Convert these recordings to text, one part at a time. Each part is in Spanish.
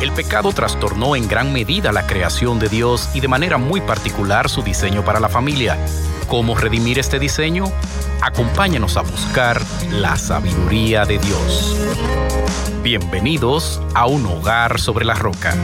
El pecado trastornó en gran medida la creación de Dios y de manera muy particular su diseño para la familia. ¿Cómo redimir este diseño? Acompáñanos a buscar la sabiduría de Dios. Bienvenidos a Un Hogar sobre la Roca.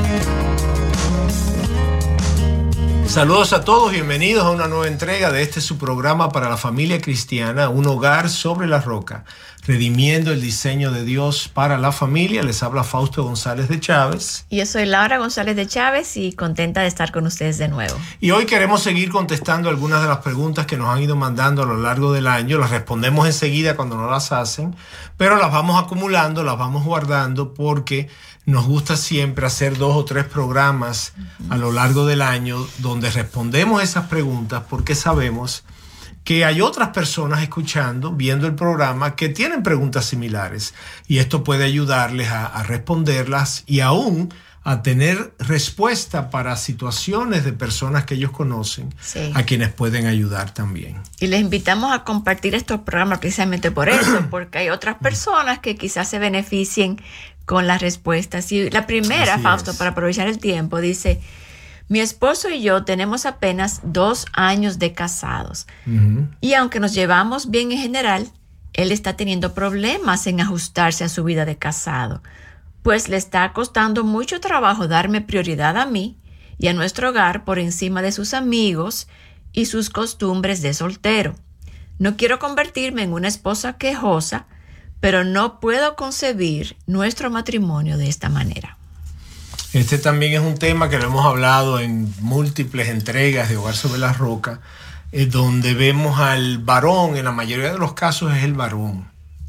Saludos a todos, bienvenidos a una nueva entrega de su programa para la familia cristiana, Un Hogar sobre la Roca, redimiendo el diseño de Dios para la familia. Les habla Fausto González de Chávez. Yo soy Laura González de Chávez y contenta de estar con ustedes de nuevo. Y hoy queremos seguir contestando algunas de las preguntas que nos han ido mandando a lo largo del año. Las respondemos enseguida cuando nos las hacen, pero las vamos acumulando, las vamos guardando porque nos gusta siempre hacer 2 o 3 programas a lo largo del año donde respondemos esas preguntas porque sabemos que hay otras personas escuchando, viendo el programa, que tienen preguntas similares y esto puede ayudarles a responderlas y aún a tener respuesta para situaciones de personas que ellos conocen, sí, a quienes pueden ayudar también. Y les invitamos a compartir estos programas precisamente por eso, porque hay otras personas que quizás se beneficien con las respuestas. Y la primera, Fausto, para aprovechar el tiempo, dice: mi esposo y yo tenemos apenas 2 años de casados. Y aunque nos llevamos bien en general, él está teniendo problemas en ajustarse a su vida de casado, pues le está costando mucho trabajo darme prioridad a mí y a nuestro hogar por encima de sus amigos y sus costumbres de soltero. No quiero convertirme en una esposa quejosa, pero no puedo concebir nuestro matrimonio de esta manera. Este también es un tema que lo hemos hablado en múltiples entregas de Hogar sobre la Roca, donde vemos al varón, en la mayoría de los casos es el varón,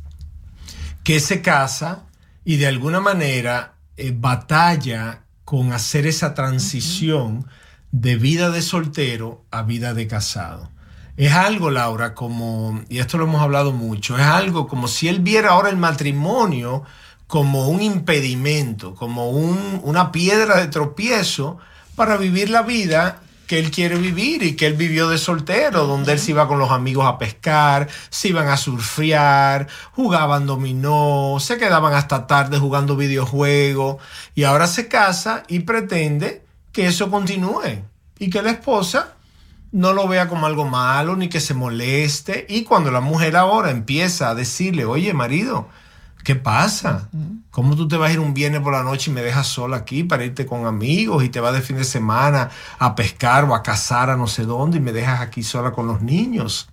que se casa y de alguna manera batalla con hacer esa transición de vida de soltero a vida de casado. Es algo, Laura, como, y esto lo hemos hablado mucho, es algo como si él viera ahora el matrimonio como un impedimento, como una piedra de tropiezo para vivir la vida que él quiere vivir y que él vivió de soltero, donde él se iba con los amigos a pescar, se iban a surfear, jugaban dominó, se quedaban hasta tarde jugando videojuegos y ahora se casa y pretende que eso continúe y que la esposa no lo vea como algo malo ni que se moleste. Y cuando la mujer ahora empieza a decirle: oye, marido, ¿qué pasa? ¿Cómo tú te vas a ir un viernes por la noche y me dejas sola aquí para irte con amigos y te vas de fin de semana a pescar o a cazar a no sé dónde y me dejas aquí sola con los niños?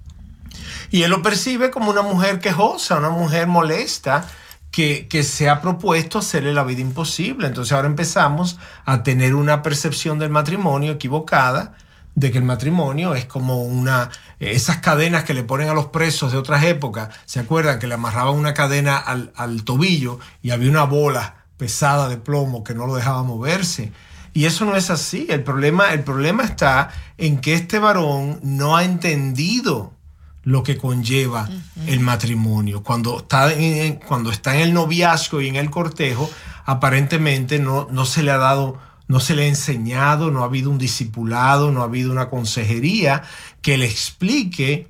Y él lo percibe como una mujer quejosa, una mujer molesta que se ha propuesto hacerle la vida imposible. Entonces ahora empezamos a tener una percepción del matrimonio equivocada, de que el matrimonio es como esas cadenas que le ponen a los presos de otras épocas. ¿Se acuerdan que le amarraban una cadena al tobillo y había una bola pesada de plomo que no lo dejaba moverse? Y eso no es así. El problema está en que este varón no ha entendido lo que conlleva el matrimonio. Cuando está en el noviazgo y en el cortejo, aparentemente no se le ha dado, no se le ha enseñado, no ha habido un discipulado, no ha habido una consejería que le explique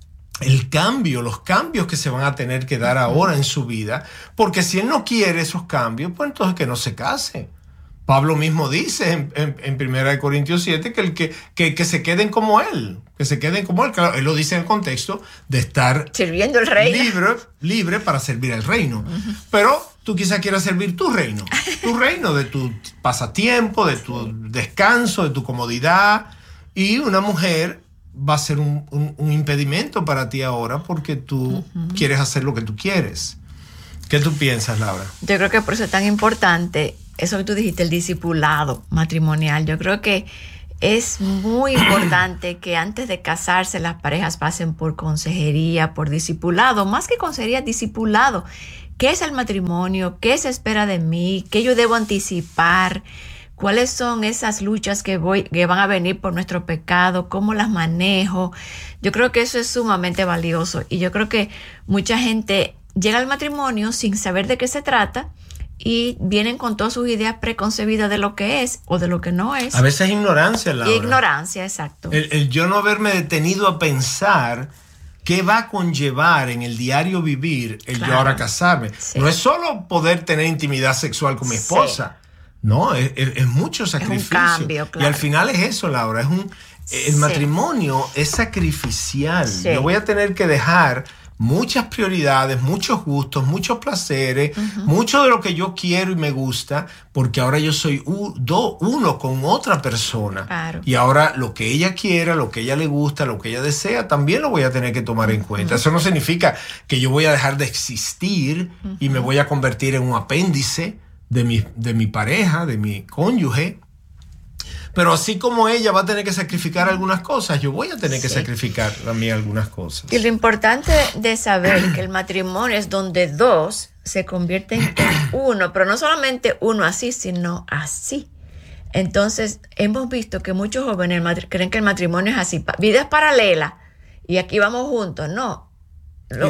los cambios que se van a tener que dar ahora en su vida, porque si él no quiere esos cambios, pues entonces que no se case. Pablo mismo dice en 1 Corintios 7 que se queden como él, Claro, él lo dice en el contexto de estar sirviendo el reino, libre para servir al reino. Pero tú quizás quieras servir tu reino de tu pasatiempo, de tu descanso, de tu comodidad, y una mujer va a ser un impedimento para ti ahora porque tú quieres hacer lo que tú quieres. ¿Qué tú piensas, Laura? Yo creo que por eso es tan importante eso que tú dijiste, el discipulado matrimonial. Yo creo que es muy importante que antes de casarse las parejas pasen por consejería, por discipulado, más que consejería, discipulado. ¿Qué es el matrimonio? ¿Qué se espera de mí? ¿Qué yo debo anticipar? ¿Cuáles son esas luchas que van a venir por nuestro pecado? ¿Cómo las manejo? Yo creo que eso es sumamente valioso y yo creo que mucha gente llega al matrimonio sin saber de qué se trata y vienen con todas sus ideas preconcebidas de lo que es o de lo que no es. A veces ignorancia, Laura. Ignorancia, exacto. El yo no haberme detenido a pensar ¿qué va a conllevar en el diario vivir el yo ahora casarme? Sí. No es solo poder tener intimidad sexual con mi esposa. Sí. No, es mucho sacrificio. Es un cambio, claro. Y al final es eso, Laura. El matrimonio es sacrificial. Sí. Yo voy a tener que dejar muchas prioridades, muchos gustos, muchos placeres, mucho de lo que yo quiero y me gusta, porque ahora yo soy uno con otra persona. Claro. Y ahora lo que ella quiera, lo que ella le gusta, lo que ella desea, también lo voy a tener que tomar en cuenta. Eso no significa que yo voy a dejar de existir y me voy a convertir en un apéndice de mi pareja, de mi cónyuge. Pero así como ella va a tener que sacrificar algunas cosas, yo voy a tener que sacrificar también algunas cosas. Y lo importante de saber que el matrimonio es donde dos se convierten en uno, pero no solamente uno así, sino así. Entonces, hemos visto que muchos jóvenes creen que el matrimonio es así, vidas paralelas, y aquí vamos juntos. No. Los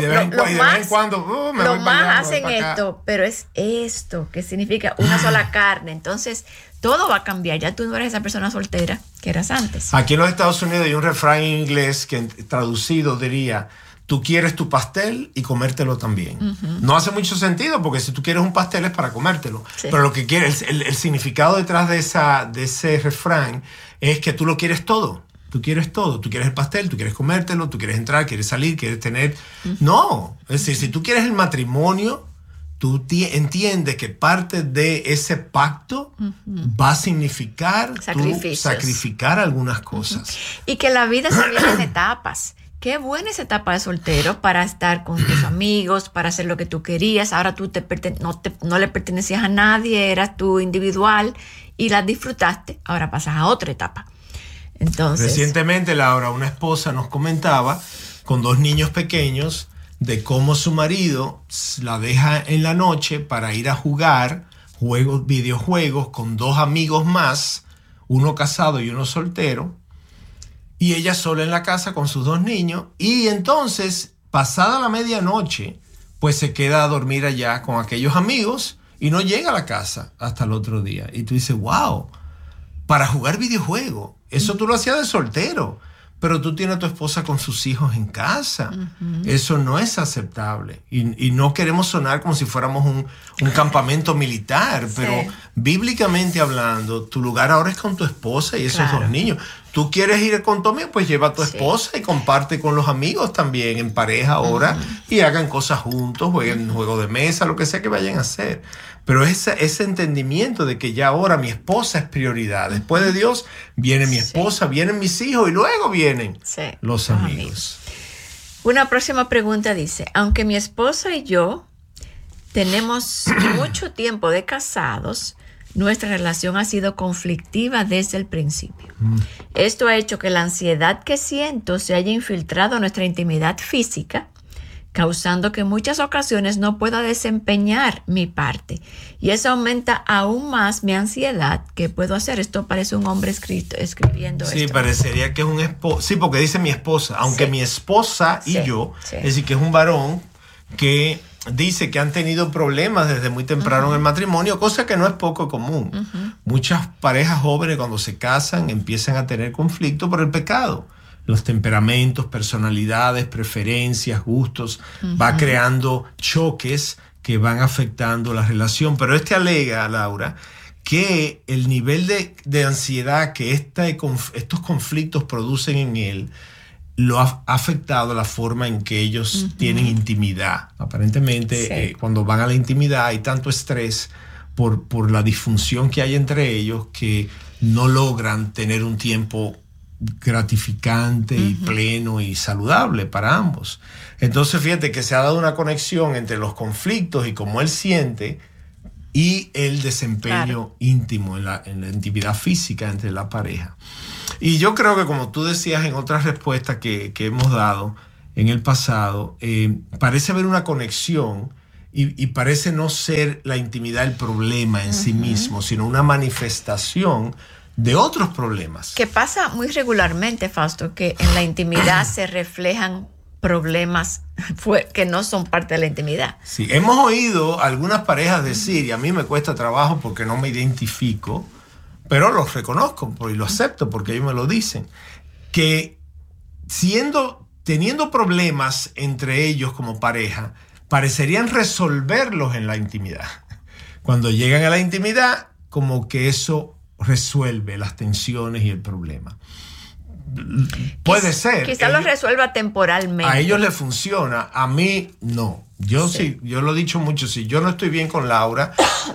más hacen esto, pero es esto, que significa una sola carne. Entonces, todo va a cambiar. Ya tú no eres esa persona soltera que eras antes. Aquí en los Estados Unidos hay un refrán en inglés que traducido diría: tú quieres tu pastel y comértelo también. No hace mucho sentido, porque si tú quieres un pastel es para comértelo. Sí. Pero lo que quieres, el significado detrás de ese refrán es que tú lo quieres todo. Tú quieres todo. Tú quieres el pastel, tú quieres comértelo, tú quieres entrar, quieres salir, quieres tener... No. Es decir, si tú quieres el matrimonio, tú entiendes que parte de ese pacto va a significar sacrificar algunas cosas. Y que la vida se viene en etapas. Qué buena esa etapa de soltero para estar con tus amigos, para hacer lo que tú querías. Ahora tú no le pertenecías a nadie, eras tú individual y la disfrutaste. Ahora pasas a otra etapa. Entonces, recientemente, Laura, una esposa nos comentaba con 2 niños pequeños de cómo su marido la deja en la noche para ir a jugar videojuegos con 2 amigos más, uno casado y uno soltero, y ella sola en la casa con sus 2 niños, y entonces, pasada la medianoche, pues se queda a dormir allá con aquellos amigos y no llega a la casa hasta el otro día. Y tú dices, wow, para jugar videojuegos. Eso tú lo hacías de soltero, pero tú tienes a tu esposa con sus hijos en casa. Eso no es aceptable. Y no queremos sonar como si fuéramos un campamento militar, pero bíblicamente hablando, tu lugar ahora es con tu esposa y esos 2 niños. Tú quieres ir con tu amigo, pues lleva a tu esposa y comparte con los amigos también, en pareja ahora, y hagan cosas juntos, jueguen juego de mesa, lo que sea que vayan a hacer. Pero ese entendimiento de que ya ahora mi esposa es prioridad. Después de Dios viene mi esposa, vienen mis hijos y luego vienen los amigos. Una próxima pregunta dice: aunque mi esposa y yo tenemos mucho tiempo de casados, nuestra relación ha sido conflictiva desde el principio. Esto ha hecho que la ansiedad que siento se haya infiltrado en nuestra intimidad física, causando que en muchas ocasiones no pueda desempeñar mi parte. Y eso aumenta aún más mi ansiedad. ¿Qué puedo hacer? Esto parece un hombre escribiendo esto. Sí, parecería que es un esposo. Sí, porque dice mi esposa. Aunque mi esposa y yo, es decir, que es un varón que dice que han tenido problemas desde muy temprano en el matrimonio, cosa que no es poco común. Muchas parejas jóvenes cuando se casan empiezan a tener conflicto por el pecado. Los temperamentos, personalidades, preferencias, gustos, va creando choques que van afectando la relación. Pero alega, Laura, que el nivel de ansiedad que estos conflictos producen en él lo ha afectado la forma en que ellos tienen intimidad. Aparentemente, cuando van a la intimidad hay tanto estrés por la disfunción que hay entre ellos que no logran tener un tiempo gratificante y pleno y saludable para ambos. Entonces fíjate que se ha dado una conexión entre los conflictos y cómo él siente y el desempeño íntimo en la intimidad física entre la pareja. Y yo creo que, como tú decías en otras respuestas que hemos dado en el pasado, parece haber una conexión y parece no ser la intimidad el problema en sí mismo, sino una manifestación de otros problemas. Que pasa muy regularmente, Fausto, que en la intimidad se reflejan problemas que no son parte de la intimidad. Sí, hemos oído algunas parejas decir, y a mí me cuesta trabajo porque no me identifico, pero los reconozco y lo acepto porque ellos me lo dicen, que siendo teniendo problemas entre ellos como pareja, parecerían resolverlos en la intimidad. Cuando llegan a la intimidad, como que eso resuelve las tensiones y el problema. Puede ser. Quizás lo resuelva temporalmente. A ellos les funciona, a mí no. Yo lo he dicho mucho, si yo no estoy bien con Laura,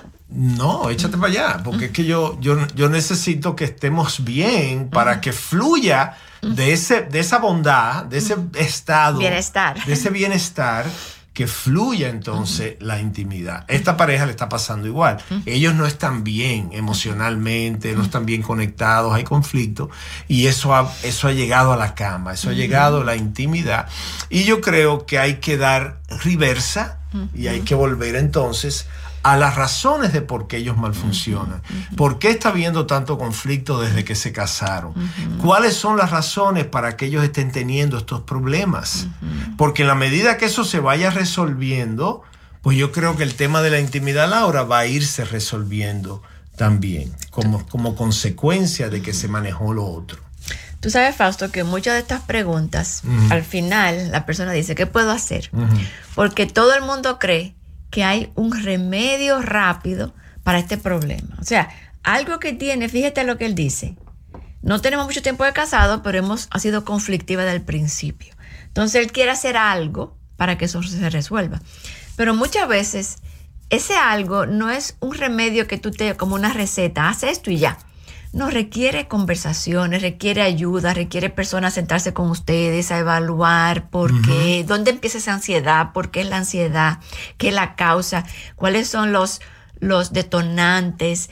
no, échate para allá, porque es que yo necesito que estemos bien para que fluya de esa bondad, de ese estado, bienestar. De ese bienestar, que fluya entonces la intimidad. Esta pareja le está pasando igual. Ellos no están bien emocionalmente, no están bien conectados, hay conflicto, y eso ha llegado a la cama, eso ha llegado a la intimidad. Y yo creo que hay que dar reversa y hay que volver entonces a las razones de por qué ellos mal funcionan. ¿Por qué está habiendo tanto conflicto desde que se casaron? ¿Cuáles son las razones para que ellos estén teniendo estos problemas? Porque en la medida que eso se vaya resolviendo, pues yo creo que el tema de la intimidad, Laura, va a irse resolviendo también, como consecuencia de que se manejó lo otro. Tú sabes, Fausto, que muchas de estas preguntas, al final, la persona dice, ¿qué puedo hacer? Porque todo el mundo cree que hay un remedio rápido para este problema. O sea, algo que tiene, fíjate lo que él dice. No tenemos mucho tiempo de casado, pero ha sido conflictiva desde el principio. Entonces él quiere hacer algo para que eso se resuelva. Pero muchas veces ese algo no es un remedio que tú como una receta, haz esto y ya. No, requiere conversaciones, requiere ayuda, requiere personas sentarse con ustedes a evaluar por qué, dónde empieza esa ansiedad, por qué es la ansiedad, qué es la causa, cuáles son los detonantes,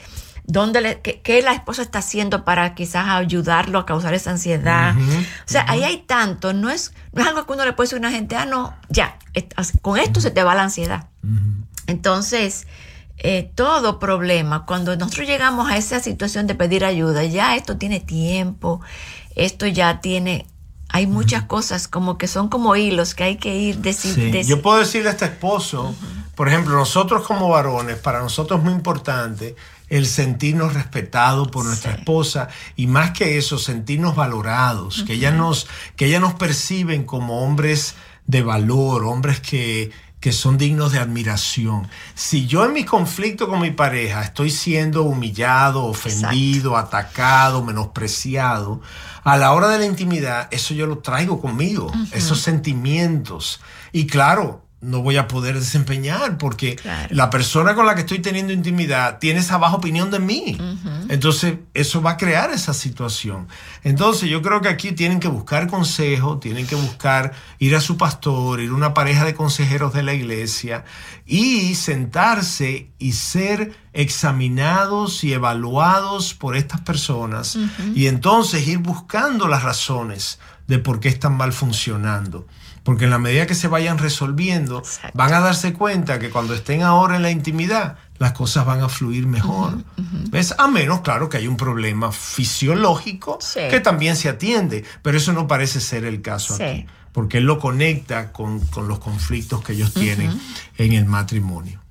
qué la esposa está haciendo para quizás ayudarlo a causar esa ansiedad. O sea, ahí hay tanto, no es algo que uno le puede decir a una gente, no, ya, con esto se te va la ansiedad. Entonces, todo problema, cuando nosotros llegamos a esa situación de pedir ayuda, ya esto tiene tiempo, esto ya tiene, hay muchas cosas como que son como hilos que hay que ir Yo puedo decirle a este esposo, por ejemplo, nosotros como varones, para nosotros es muy importante el sentirnos respetados por nuestra esposa, y más que eso, sentirnos valorados, que ellas nos perciben como hombres de valor, hombres que son dignos de admiración. Si yo en mi conflicto con mi pareja estoy siendo humillado, ofendido, atacado, menospreciado, a la hora de la intimidad, eso yo lo traigo conmigo, esos sentimientos. Y claro, no voy a poder desempeñar porque la persona con la que estoy teniendo intimidad tiene esa baja opinión de mí. Entonces, eso va a crear esa situación. Entonces, yo creo que aquí tienen que buscar consejo, tienen que buscar ir a su pastor, ir a una pareja de consejeros de la iglesia y sentarse y ser examinados y evaluados por estas personas y entonces ir buscando las razones de por qué están mal funcionando. Porque en la medida que se vayan resolviendo, van a darse cuenta que cuando estén ahora en la intimidad, las cosas van a fluir mejor. ¿Ves? A menos, claro, que hay un problema fisiológico que también se atiende, pero eso no parece ser el caso aquí, porque él lo conecta con los conflictos que ellos tienen en el matrimonio.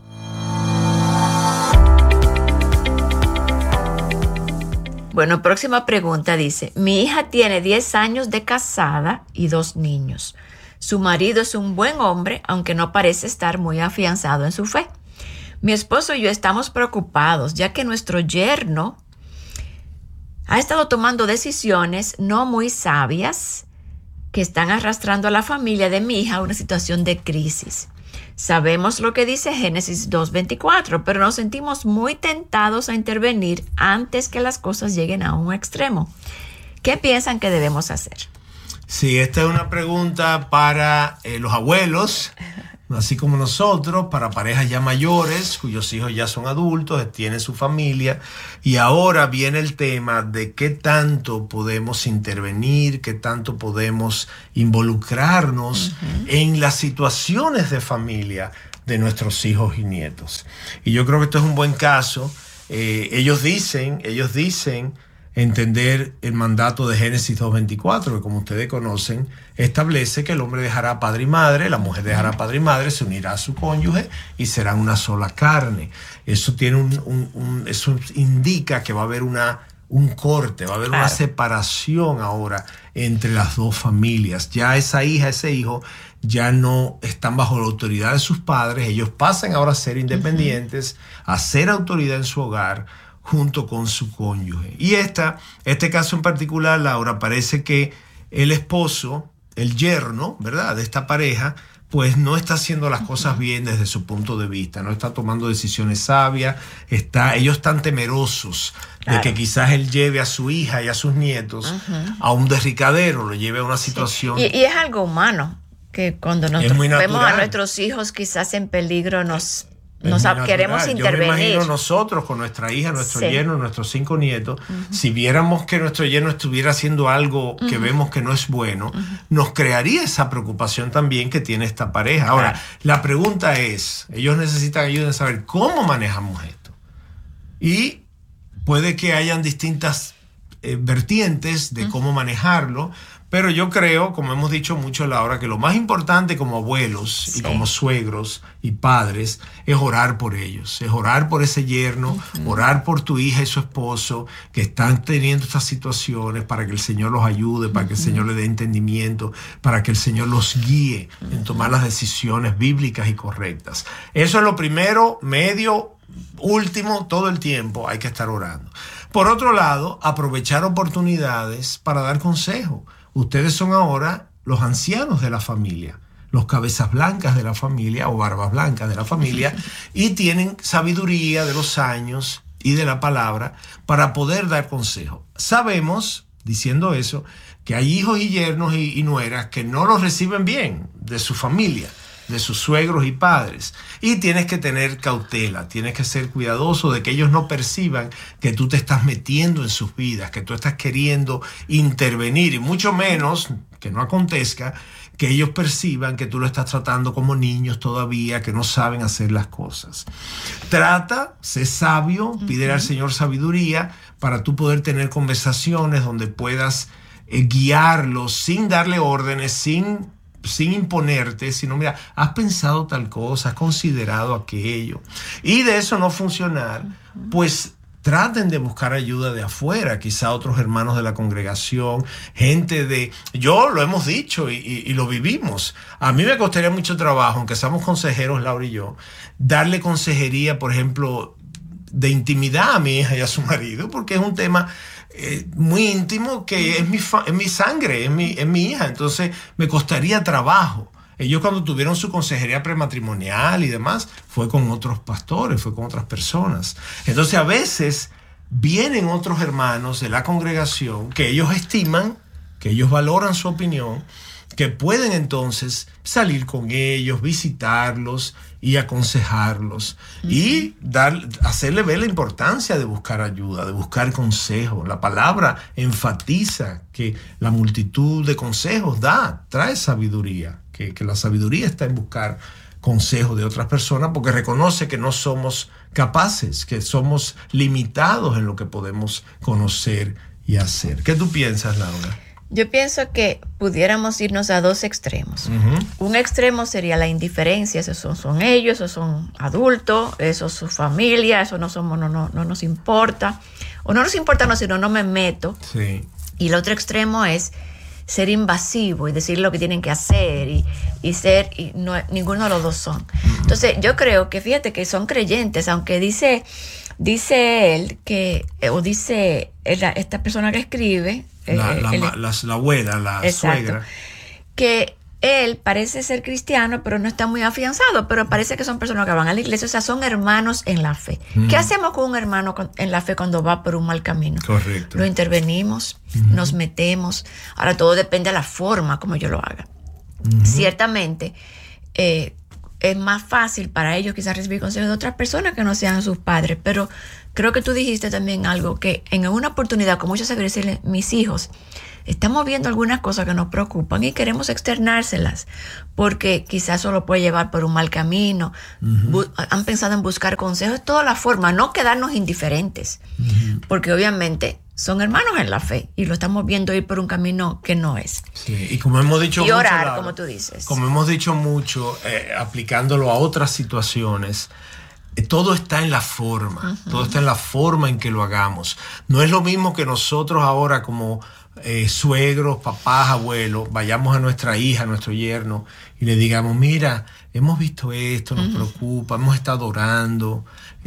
Bueno, próxima pregunta dice, mi hija tiene 10 años de casada y 2 niños. Su marido es un buen hombre, aunque no parece estar muy afianzado en su fe. Mi esposo y yo estamos preocupados, ya que nuestro yerno ha estado tomando decisiones no muy sabias que están arrastrando a la familia de mi hija a una situación de crisis. Sabemos lo que dice Génesis 2:24, pero nos sentimos muy tentados a intervenir antes que las cosas lleguen a un extremo. ¿Qué piensan que debemos hacer? Sí, esta es una pregunta para los abuelos, así como nosotros, para parejas ya mayores, cuyos hijos ya son adultos, tienen su familia, y ahora viene el tema de qué tanto podemos intervenir, qué tanto podemos involucrarnos en las situaciones de familia de nuestros hijos y nietos. Y yo creo que esto es un buen caso. Ellos dicen entender el mandato de Génesis 2:24, que como ustedes conocen, establece que el hombre dejará padre y madre, la mujer dejará padre y madre, se unirá a su cónyuge y serán una sola carne. Eso tiene eso indica que va a haber una un corte, va a haber una separación ahora entre las dos familias. Ya esa hija, ese hijo ya no están bajo la autoridad de sus padres, ellos pasan ahora a ser independientes, a ser autoridad en su hogar junto con su cónyuge. Y este caso en particular, Laura, parece que el esposo, el yerno, ¿verdad?, de esta pareja, pues no está haciendo las cosas bien desde su punto de vista, no está tomando decisiones sabias, ellos están temerosos de que quizás él lleve a su hija y a sus nietos a un derricadero, lo lleve a una situación. Y es algo humano, que cuando nosotros vemos a nuestros hijos quizás en peligro queremos intervenir. Yo me imagino nosotros con nuestra hija, nuestro yerno, nuestros 5 nietos, si viéramos que nuestro yerno estuviera haciendo algo que vemos que no es bueno, nos crearía esa preocupación también que tiene esta pareja. Ahora, la pregunta es, ellos necesitan ayuda en saber cómo manejamos esto. Y puede que hayan distintas vertientes de cómo manejarlo, pero yo creo, como hemos dicho mucho, Laura, que lo más importante como abuelos y como suegros y padres es orar por ellos, es orar por ese yerno, orar por tu hija y su esposo que están teniendo estas situaciones, para que el Señor los ayude, para que el Señor les dé entendimiento, para que el Señor los guíe en tomar las decisiones bíblicas y correctas. Eso es lo primero, medio, último, todo el tiempo hay que estar orando. Por otro lado, aprovechar oportunidades para dar consejo. Ustedes son ahora los ancianos de la familia, los cabezas blancas de la familia o barbas blancas de la familia, y tienen sabiduría de los años y de la palabra para poder dar consejo. Sabemos, diciendo eso, que hay hijos y yernos y nueras que no los reciben bien de su familia, de sus suegros y padres, y tienes que tener cautela, tienes que ser cuidadoso de que ellos no perciban que tú te estás metiendo en sus vidas, que tú estás queriendo intervenir, y mucho menos, que no acontezca, que ellos perciban que tú lo estás tratando como niños todavía, que no saben hacer las cosas. Trata, sé sabio, pídele al Señor sabiduría para tú poder tener conversaciones donde puedas guiarlos sin darle órdenes, sin imponerte, sino mira, has pensado tal cosa, has considerado aquello, y de eso no funcionar, pues traten de buscar ayuda de afuera, quizá otros hermanos de la congregación, yo lo hemos dicho y lo vivimos. A mí me costaría mucho trabajo, aunque seamos consejeros, Laura y yo, darle consejería, por ejemplo, de intimidad a mi hija y a su marido, porque es un tema muy íntimo que es mi sangre, es mi hija, entonces me costaría trabajo. Ellos, cuando tuvieron su consejería prematrimonial y demás, fue con otros pastores, fue con otras personas. Entonces a veces vienen otros hermanos de la congregación que ellos estiman, que ellos valoran su opinión, que pueden entonces salir con ellos, visitarlos y aconsejarlos, y hacerle ver la importancia de buscar ayuda, de buscar consejo. La palabra enfatiza que la multitud de consejos trae sabiduría, que la sabiduría está en buscar consejos de otras personas, porque reconoce que no somos capaces, que somos limitados en lo que podemos conocer y hacer. ¿Qué tú piensas, Laura? Yo pienso que pudiéramos irnos a dos extremos. Un extremo sería la indiferencia, esos son ellos, esos son adultos, eso es su familia, eso no nos importa. O no nos importa, no, sino no me meto. Sí. Y el otro extremo es ser invasivo y decir lo que tienen que hacer y ninguno de los dos son. Entonces yo creo que, fíjate que son creyentes, aunque dice él que, o dice esta persona que escribe, la abuela, la suegra, que él parece ser cristiano, pero no está muy afianzado, pero parece que son personas que van a la iglesia, o sea, son hermanos en la fe. ¿Qué hacemos con un hermano en la fe cuando va por un mal camino? Correcto. Lo intervenimos, nos metemos. Ahora, todo depende de la forma como yo lo haga. Ciertamente, es más fácil para ellos quizás recibir consejos de otras personas que no sean sus padres, pero creo que tú dijiste también algo, que en una oportunidad, como yo sabía decirle, mis hijos, estamos viendo algunas cosas que nos preocupan y queremos externárselas, porque quizás eso lo puede llevar por un mal camino. Han pensado en buscar consejos de todas las formas, no quedarnos indiferentes, porque obviamente son hermanos en la fe y lo estamos viendo ir por un camino que no es. Sí, y como hemos dicho y mucho, orar, como tú dices. Como hemos dicho mucho, aplicándolo a otras situaciones, todo está en la forma, todo está en la forma en que lo hagamos. No es lo mismo que nosotros ahora como suegros, papás, abuelos, vayamos a nuestra hija, a nuestro yerno y le digamos, mira, hemos visto esto, nos preocupa, hemos estado orando,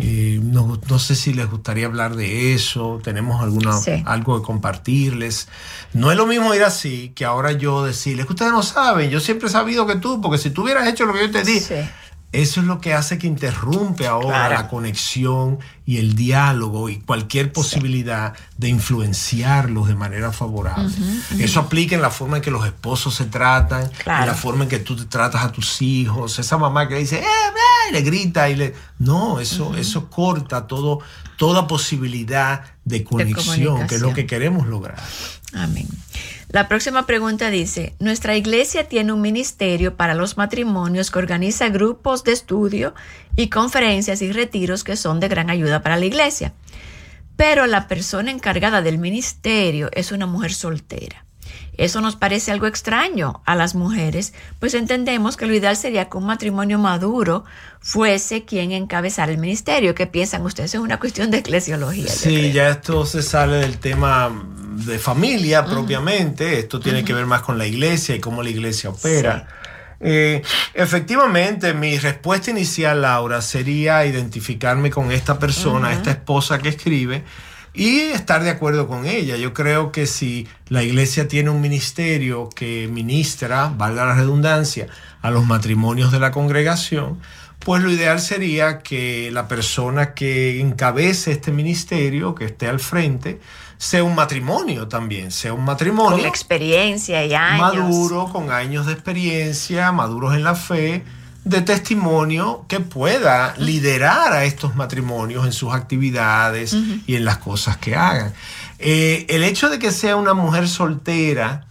no sé si les gustaría hablar de eso, tenemos algo que compartirles. No es lo mismo ir así que ahora yo decirles que ustedes no saben, yo siempre he sabido que tú, porque si tú hubieras hecho lo que yo te dije. Sí. Eso es lo que hace que interrumpe ahora la conexión y el diálogo y cualquier posibilidad de influenciarlos de manera favorable. Eso aplica en la forma en que los esposos se tratan, en la forma en que tú te tratas a tus hijos. Esa mamá que le dice, y le grita No, eso corta toda posibilidad de conexión, que es lo que queremos lograr. Amén. La próxima pregunta dice, nuestra iglesia tiene un ministerio para los matrimonios que organiza grupos de estudio y conferencias y retiros que son de gran ayuda para la iglesia. Pero la persona encargada del ministerio es una mujer soltera. Eso nos parece algo extraño a las mujeres, pues entendemos que lo ideal sería que un matrimonio maduro fuese quien encabezara el ministerio. ¿Qué piensan ustedes? Es una cuestión de eclesiología. Sí, ya esto se sale del tema de familia propiamente. Esto tiene que ver más con la iglesia y cómo la iglesia opera. Sí. Efectivamente, mi respuesta inicial, Laura, sería identificarme con esta persona, esta esposa que escribe, y estar de acuerdo con ella. Yo creo que si la iglesia tiene un ministerio que ministra, valga la redundancia, a los matrimonios de la congregación, pues lo ideal sería que la persona que encabece este ministerio, que esté al frente, sea un matrimonio también, sea un matrimonio con experiencia y años. Maduro, con años de experiencia, maduros en la fe, de testimonio, que pueda liderar a estos matrimonios en sus actividades y en las cosas que hagan. El hecho de que sea una mujer soltera,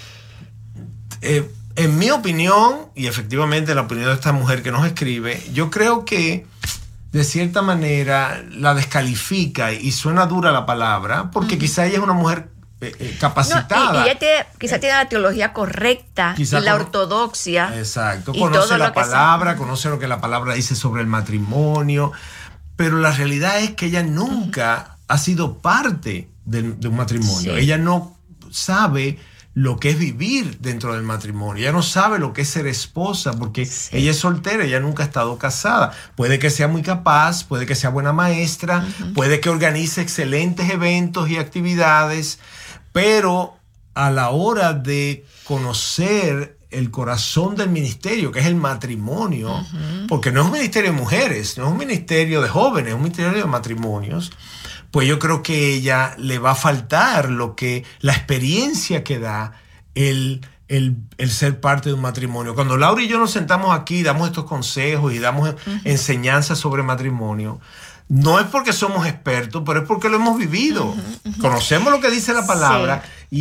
en mi opinión, y efectivamente la opinión de esta mujer que nos escribe, yo creo que de cierta manera la descalifica, y suena dura la palabra, porque quizá ella es una mujer capacitada. No, y ella quizá tiene la teología correcta, quizá y la ortodoxia. Exacto, conoce la palabra, conoce lo que la palabra dice sobre el matrimonio, pero la realidad es que ella nunca ha sido parte de un matrimonio. Sí. Ella no sabe lo que es vivir dentro del matrimonio. Ella no sabe lo que es ser esposa, porque ella es soltera, ella nunca ha estado casada. Puede que sea muy capaz, puede que sea buena maestra, puede que organice excelentes eventos y actividades, pero a la hora de conocer el corazón del ministerio, que es el matrimonio, porque no es un ministerio de mujeres, no es un ministerio de jóvenes, es un ministerio de matrimonios, pues yo creo que a ella le va a faltar la experiencia que da el ser parte de un matrimonio. Cuando Laura y yo nos sentamos aquí, damos estos consejos y damos enseñanzas sobre matrimonio, no es porque somos expertos, pero es porque lo hemos vivido. Conocemos lo que dice la palabra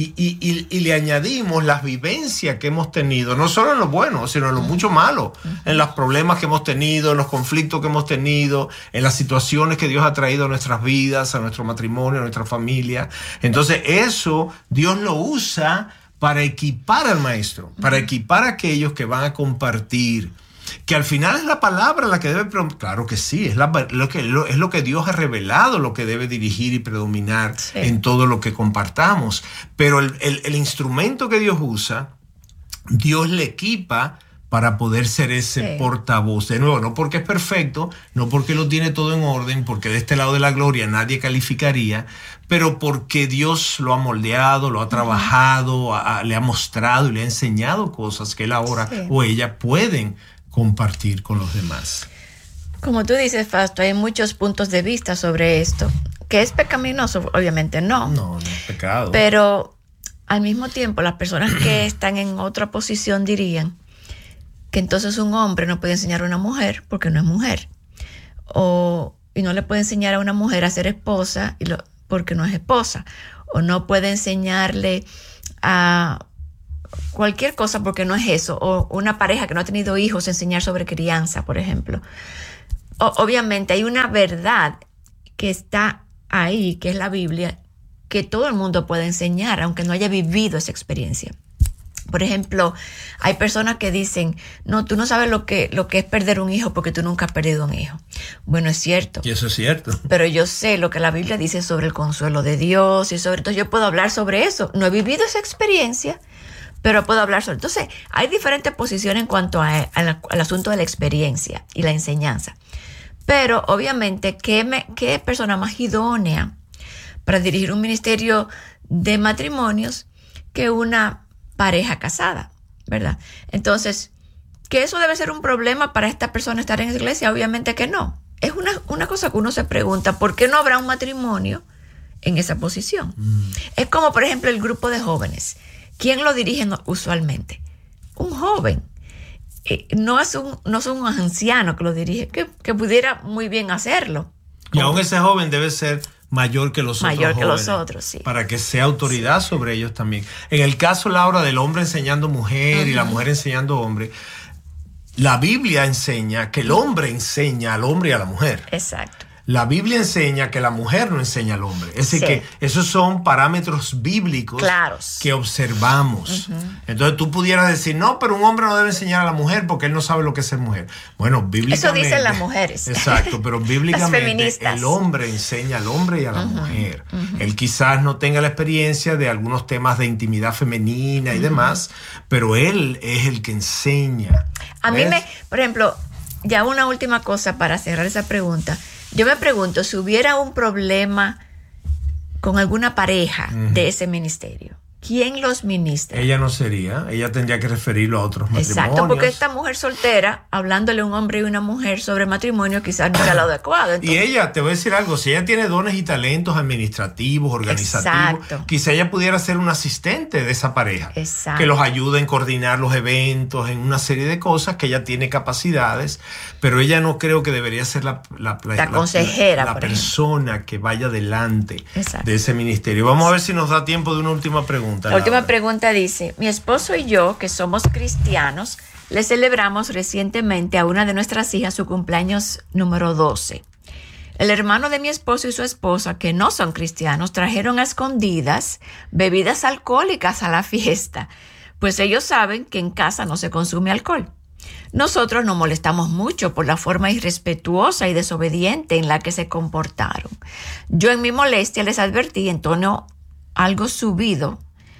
y le añadimos las vivencias que hemos tenido, no solo en lo bueno, sino en lo mucho malo, en los problemas que hemos tenido, en los conflictos que hemos tenido, en las situaciones que Dios ha traído a nuestras vidas, a nuestro matrimonio, a nuestra familia. Entonces eso Dios lo usa para equipar al maestro, para equipar a aquellos que van a compartir. Que al final es la palabra la que debe... Claro que sí, es lo que Dios ha revelado, lo que debe dirigir y predominar en todo lo que compartamos. Pero el instrumento que Dios usa, Dios le equipa para poder ser ese portavoz. De nuevo, no porque es perfecto, no porque lo tiene todo en orden, porque de este lado de la gloria nadie calificaría, pero porque Dios lo ha moldeado, lo ha trabajado, le ha mostrado y le ha enseñado cosas que él ahora o ella pueden compartir con los demás. Como tú dices, Fausto, hay muchos puntos de vista sobre esto. ¿Que es pecaminoso? Obviamente no. No es pecado. Pero al mismo tiempo, las personas que están en otra posición dirían que entonces un hombre no puede enseñar a una mujer porque no es mujer. Y no le puede enseñar a una mujer a ser esposa porque no es esposa. O no puede enseñarle a cualquier cosa porque no es eso, o una pareja que no ha tenido hijos, enseñar sobre crianza, por ejemplo. Obviamente hay una verdad que está ahí, que es la Biblia, que todo el mundo puede enseñar, aunque no haya vivido esa experiencia. Por ejemplo, hay personas que dicen, no, tú no sabes lo que es perder un hijo porque tú nunca has perdido un hijo. Bueno, es cierto. Y eso es cierto. Pero yo sé lo que la Biblia dice sobre el consuelo de Dios y sobre todo yo puedo hablar sobre eso. No he vivido esa experiencia, pero puedo hablar sobre. Entonces, hay diferentes posiciones en cuanto al asunto de la experiencia y la enseñanza. Pero, obviamente, ¿qué persona más idónea para dirigir un ministerio de matrimonios que una pareja casada, ¿verdad? Entonces, ¿que eso debe ser un problema para esta persona estar en la iglesia? Obviamente que no. Es una cosa que uno se pregunta, ¿por qué no habrá un matrimonio en esa posición? Es como, por ejemplo, el grupo de jóvenes. ¿Quién lo dirige usualmente? Un joven. No son un anciano que lo dirige, que pudiera muy bien hacerlo. Y aún ese joven debe ser mayor que los otros jóvenes, los otros, sí. Para que sea autoridad sobre ellos también. En el caso, Laura, del hombre enseñando mujer y la mujer enseñando hombre, la Biblia enseña que el hombre enseña al hombre y a la mujer. Exacto. La Biblia enseña que la mujer no enseña al hombre. Es decir, que esos son parámetros bíblicos claros que observamos. Entonces tú pudieras decir, no, pero un hombre no debe enseñar a la mujer porque él no sabe lo que es ser mujer. Bueno, bíblicamente... Eso dicen las mujeres. Exacto, pero bíblicamente el hombre enseña al hombre y a la mujer. Él quizás no tenga la experiencia de algunos temas de intimidad femenina y demás, pero él es el que enseña. A mí por ejemplo, ya una última cosa para cerrar esa pregunta. Yo me pregunto si hubiera un problema con alguna pareja de ese ministerio. ¿Quién los ministra? Ella no sería, ella tendría que referirlo a otros matrimonios. Exacto, porque esta mujer soltera, hablándole a un hombre y una mujer sobre matrimonio, quizás no sea lo adecuado. Entonces, y ella, te voy a decir algo, si ella tiene dones y talentos administrativos, organizativos, quizá ella pudiera ser un asistente de esa pareja. Exacto. Que los ayude en coordinar los eventos, en una serie de cosas, que ella tiene capacidades, pero ella no creo que debería ser la consejera, la persona que vaya delante Exacto. de ese ministerio. Vamos a ver si nos da tiempo de una última pregunta. La última pregunta dice, mi esposo y yo, que somos cristianos, le celebramos recientemente a una de nuestras hijas su cumpleaños número 12. El hermano de mi esposo y su esposa, que no son cristianos, trajeron a escondidas bebidas alcohólicas a la fiesta, pues ellos saben que en casa no se consume alcohol. Nosotros nos molestamos mucho por la forma irrespetuosa y desobediente en la que se comportaron. Yo en mi molestia les advertí en tono algo subido,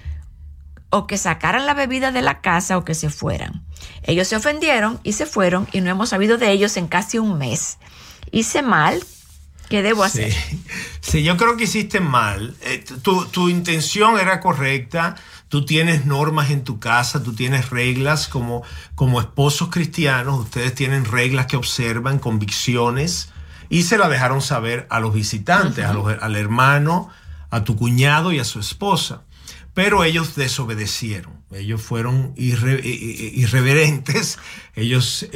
o que sacaran la bebida de la casa o que se fueran. Ellos se ofendieron y se fueron y no hemos sabido de ellos en casi un mes. ¿Hice mal? ¿Qué debo hacer? Sí, yo creo que hiciste mal. Tu intención era correcta. Tú tienes normas en tu casa, tú tienes reglas como esposos cristianos. Ustedes tienen reglas que observan, convicciones, y se la dejaron saber a los visitantes, al hermano, a tu cuñado y a su esposa. Pero ellos desobedecieron, ellos fueron irreverentes, ellos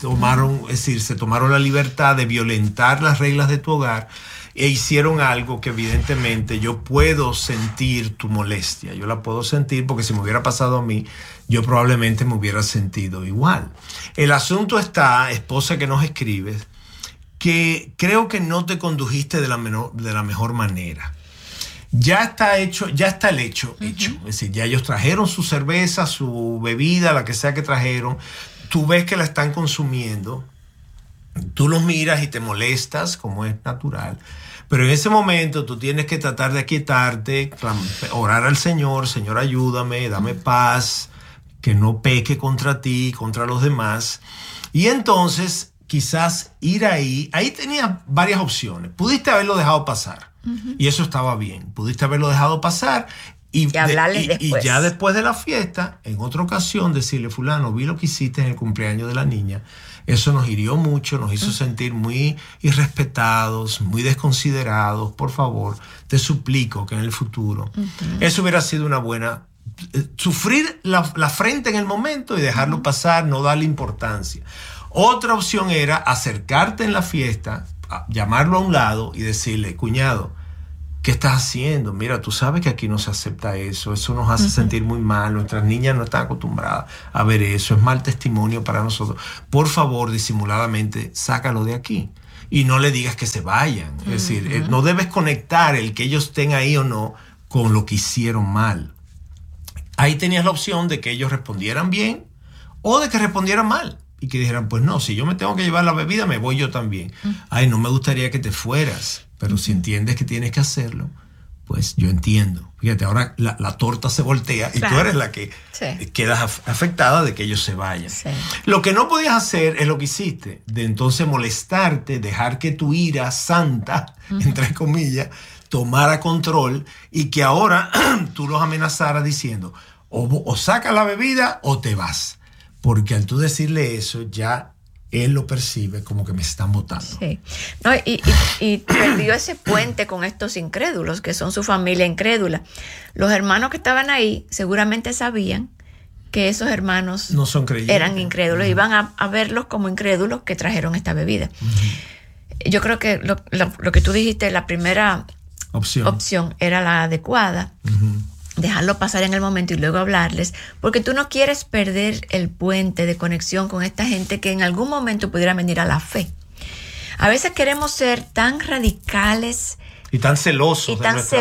se tomaron la libertad de violentar las reglas de tu hogar e hicieron algo que evidentemente yo puedo sentir tu molestia, yo la puedo sentir porque si me hubiera pasado a mí, yo probablemente me hubiera sentido igual. El asunto está, esposa que nos escribes, que creo que no te condujiste de la mejor manera. Ya está hecho, ya está el hecho hecho. Es decir, ya ellos trajeron su cerveza, su bebida, la que sea que trajeron. Tú ves que la están consumiendo. Tú los miras y te molestas, como es natural. Pero en ese momento tú tienes que tratar de aquietarte, orar al Señor. Señor, ayúdame, dame paz, que no peque contra ti, contra los demás. Y entonces, quizás ir ahí tenías varias opciones. Pudiste haberlo dejado pasar. Y eso estaba bien. Pudiste haberlo dejado pasar y hablarles después. Y ya después de la fiesta, en otra ocasión, decirle, fulano, vi lo que hiciste en el cumpleaños de la niña. Eso nos hirió mucho, nos hizo sentir muy irrespetados, muy desconsiderados. Por favor, te suplico que en el futuro eso hubiera sido una buena... Sufrir la frente en el momento y dejarlo pasar, no darle importancia. Otra opción era acercarte en la fiesta, llamarlo a un lado y decirle, cuñado, ¿qué estás haciendo? Mira, tú sabes que aquí no se acepta eso nos hace sentir muy mal, nuestras niñas no están acostumbradas a ver eso, es mal testimonio para nosotros. Por favor, disimuladamente, sácalo de aquí y no le digas que se vayan. Es decir, no debes conectar el que ellos estén ahí o no con lo que hicieron mal. ahí tenías la opción de que ellos respondieran bien o de que respondieran mal. Y que dijeran, pues no, si yo me tengo que llevar la bebida, me voy yo también. Ay, no me gustaría que te fueras, pero si entiendes que tienes que hacerlo, pues yo entiendo. Fíjate, ahora la torta se voltea y tú eres la que quedas afectada de que ellos se vayan. Sí. Lo que no podías hacer es lo que hiciste, de entonces molestarte, dejar que tu ira santa, entre comillas, tomara control y que ahora tú los amenazaras diciendo, o sacas la bebida o te vas. Porque al tú decirle eso, ya él lo percibe como que me están votando. Sí. No, y perdió ese puente con estos incrédulos, que son su familia incrédula. Los hermanos que estaban ahí seguramente sabían que esos hermanos no son creyentes, eran incrédulos. Iban a verlos como incrédulos que trajeron esta bebida. Yo creo que lo que tú dijiste, la primera opción era la adecuada. Dejarlo pasar en el momento y luego hablarles, porque tú no quieres perder el puente de conexión con esta gente que en algún momento pudiera venir a la fe. A veces queremos ser tan radicales y tan celosos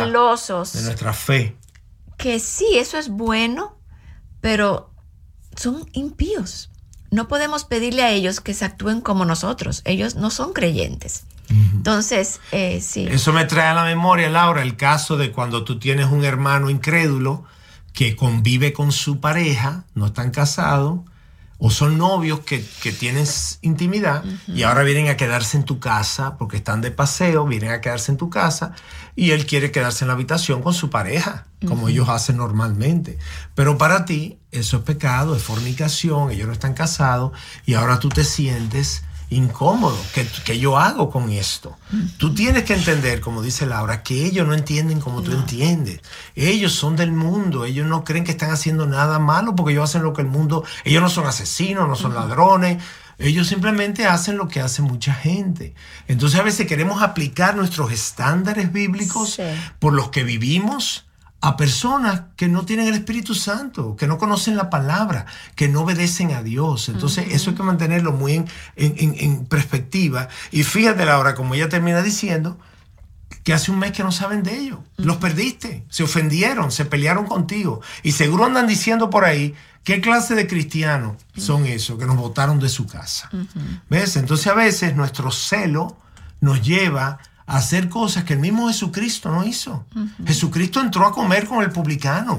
de nuestra fe, que sí, eso es bueno, pero son impíos. No podemos pedirle a ellos que se actúen como nosotros. Ellos no son creyentes. Entonces, sí. Eso me trae a la memoria, Laura, el caso de cuando tú tienes un hermano incrédulo que convive con su pareja, no están casados, o son novios que tienen intimidad y ahora vienen a quedarse en tu casa porque están de paseo, vienen a quedarse en tu casa y él quiere quedarse en la habitación con su pareja, como ellos hacen normalmente. Pero para ti eso es pecado, es fornicación, ellos no están casados y ahora tú te sientes incómodo. ¿Qué yo hago con esto? Tú tienes que entender, como dice Laura, que ellos no entienden como tú entiendes. Ellos son del mundo, ellos no creen que están haciendo nada malo porque ellos hacen lo que el mundo... Ellos no son asesinos, no son ladrones, ellos simplemente hacen lo que hace mucha gente. Entonces a veces queremos aplicar nuestros estándares bíblicos por los que vivimos a personas que no tienen el Espíritu Santo, que no conocen la palabra, que no obedecen a Dios. Entonces eso hay que mantenerlo muy en perspectiva. Y fíjate, Laura, como ella termina diciendo, que hace un mes que no saben de ellos. Los perdiste, se ofendieron, se pelearon contigo. Y seguro andan diciendo por ahí, ¿qué clase de cristianos son esos que nos botaron de su casa? ¿Ves? Entonces a veces nuestro celo nos lleva a hacer cosas que el mismo Jesucristo no hizo. Jesucristo entró a comer con el publicano,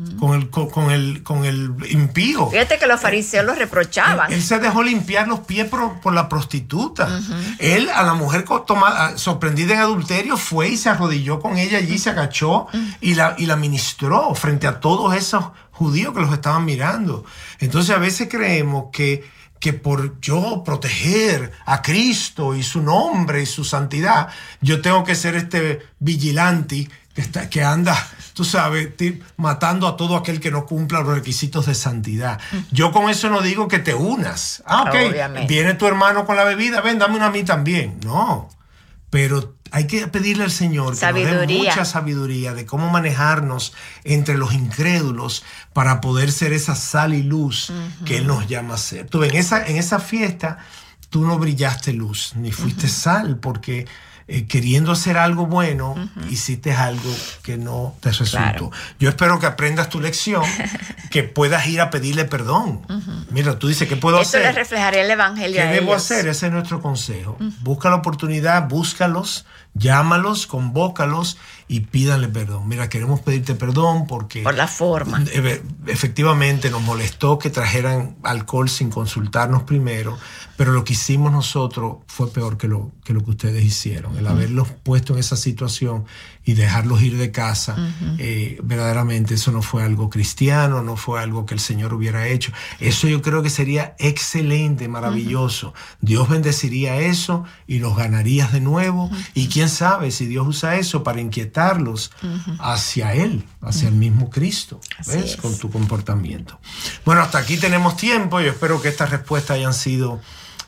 con el impío. Fíjate que los fariseos los reprochaban. Él se dejó limpiar los pies por la prostituta. Él, a la mujer sorprendida en adulterio, fue y se arrodilló con ella allí, se agachó y la ministró frente a todos esos judíos que los estaban mirando. Entonces a veces creemos que por yo proteger a Cristo y su nombre y su santidad, yo tengo que ser este vigilante que anda, tú sabes, matando a todo aquel que no cumpla los requisitos de santidad. Yo con eso no digo que te unas. Ok, obviamente. Viene tu hermano con la bebida, ven, dame una a mí también. No, pero hay que pedirle al Señor que nos dé mucha sabiduría de cómo manejarnos entre los incrédulos para poder ser esa sal y luz que Él nos llama a ser. Tú, en esa fiesta tú no brillaste luz, ni fuiste sal, porque queriendo hacer algo bueno, hiciste algo que no te resultó. Claro. Yo espero que aprendas tu lección, que puedas ir a pedirle perdón. Mira, tú dices, ¿qué puedo hacer? Eso le reflejaría el evangelio a ellos. ¿Qué debo hacer? Ese es nuestro consejo. Busca la oportunidad, búscalos, llámalos, convócalos y pídanle perdón. Mira, queremos pedirte perdón porque... Por la forma. Efectivamente nos molestó que trajeran alcohol sin consultarnos primero, pero lo que hicimos nosotros fue peor que lo que ustedes hicieron. El haberlos puesto en esa situación y dejarlos ir de casa, verdaderamente eso no fue algo cristiano, no fue algo que el Señor hubiera hecho. Eso yo creo que sería excelente, maravilloso. Dios bendeciría eso y los ganarías de nuevo. Y quién sabe si Dios usa eso para inquietarlos hacia Él, hacia el mismo Cristo, ¿ves? Con tu comportamiento. Bueno, hasta aquí tenemos tiempo. Yo espero que estas respuestas hayan sido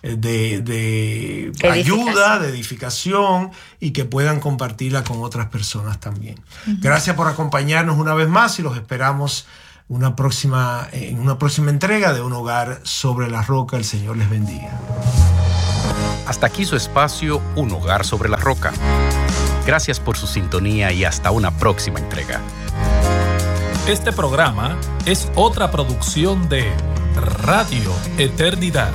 de ayuda, de edificación y que puedan compartirla con otras personas también. Gracias por acompañarnos una vez más y los esperamos en una próxima entrega de Un Hogar sobre la Roca. El Señor les bendiga. Hasta aquí su espacio Un Hogar sobre la Roca. Gracias por su sintonía y hasta una próxima entrega. Este programa es otra producción de Radio Eternidad.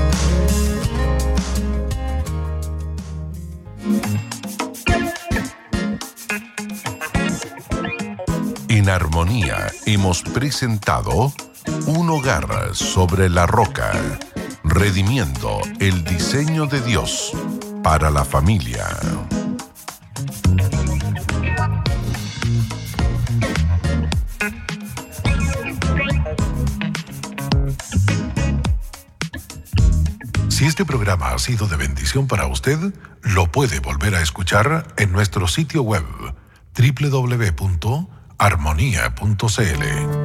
En Armonía hemos presentado Un hogar sobre la roca, redimiendo el diseño de Dios para la familia. Si este programa ha sido de bendición para usted, lo puede volver a escuchar en nuestro sitio web www.armonia.cl.